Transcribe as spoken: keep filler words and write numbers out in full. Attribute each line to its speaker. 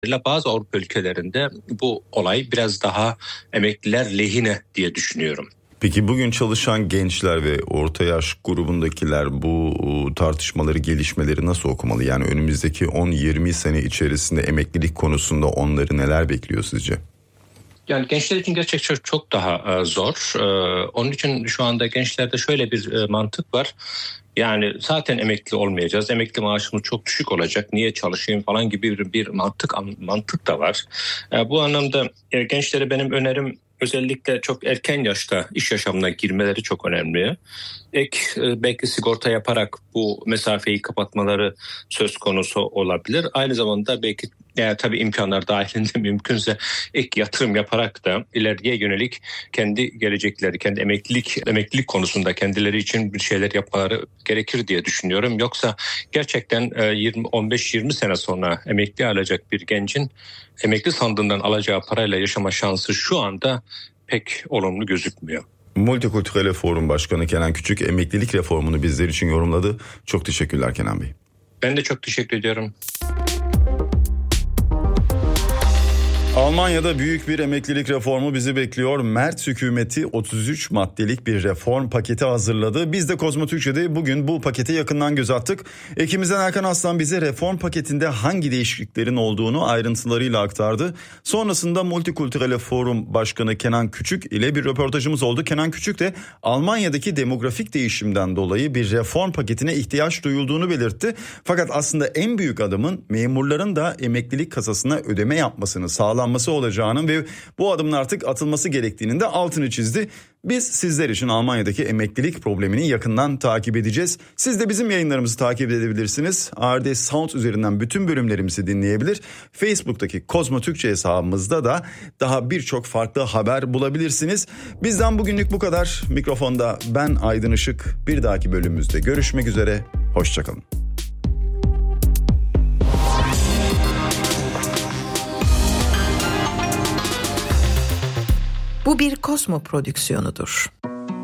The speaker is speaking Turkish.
Speaker 1: Bazı Avrupa ülkelerinde bu olay biraz daha emekliler lehine diye düşünüyorum.
Speaker 2: Peki bugün çalışan gençler ve orta yaş grubundakiler bu tartışmaları, gelişmeleri nasıl okumalı? Yani önümüzdeki on yirmi sene içerisinde emeklilik konusunda onları neler bekliyor sizce?
Speaker 1: Yani gençler için gerçekten çok daha zor. Onun için şu anda gençlerde şöyle bir mantık var. Yani zaten emekli olmayacağız. Emekli maaşımız çok düşük olacak. Niye çalışayım falan gibi bir, bir mantık mantık da var. Bu anlamda gençlere benim önerim özellikle çok erken yaşta iş yaşamına girmeleri çok önemli. Ek belki sigorta yaparak bu mesafeyi kapatmaları söz konusu olabilir. Aynı zamanda belki yani tabii imkanlar dahilinde mümkünse ek yatırım yaparak da ileriye yönelik kendi gelecekleri, kendi emeklilik emeklilik konusunda kendileri için bir şeyler yapmaları gerekir diye düşünüyorum. Yoksa gerçekten yirmi on beş yirmi sene sonra emekli alacak bir gencin emekli sandığından alacağı parayla yaşama şansı şu anda pek olumlu gözükmüyor.
Speaker 2: Multikültürel Forum Başkanı Kenan Küçük emeklilik reformunu bizler için yorumladı. Çok teşekkürler Kenan Bey.
Speaker 1: Ben de çok teşekkür ediyorum.
Speaker 2: Almanya'da büyük bir emeklilik reformu bizi bekliyor. Merz hükümeti otuz üç maddelik bir reform paketi hazırladı. Biz de Kozmo Türkçe'de bugün bu pakete yakından göz attık. Ekibimizden Erkan Aslan bize reform paketinde hangi değişikliklerin olduğunu ayrıntılarıyla aktardı. Sonrasında Multikültürel Forum Başkanı Kenan Küçük ile bir röportajımız oldu. Kenan Küçük de Almanya'daki demografik değişimden dolayı bir reform paketine ihtiyaç duyulduğunu belirtti. Fakat aslında en büyük adımın memurların da emeklilik kasasına ödeme yapmasını sağlamak olacağının ve bu adımın artık atılması gerektiğinin de altını çizdi. Biz sizler için Almanya'daki emeklilik problemini yakından takip edeceğiz. Siz de bizim yayınlarımızı takip edebilirsiniz. A R D Sound üzerinden bütün bölümlerimizi dinleyebilir. Facebook'taki Kozmo Türkçe hesabımızda da daha birçok farklı haber bulabilirsiniz. Bizden bugünlük bu kadar. Mikrofonda ben Aydın Işık. Bir dahaki bölümümüzde görüşmek üzere. Hoşçakalın.
Speaker 3: Bu bir Kozmo prodüksiyonudur.